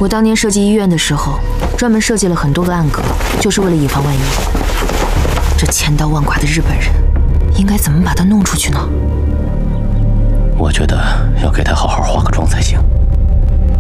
我当年设计医院的时候，专门设计了很多个暗格，就是为了以防万一。这千刀万剐的日本人，应该怎么把他弄出去呢？ 我觉得要给他好好化个妆才行。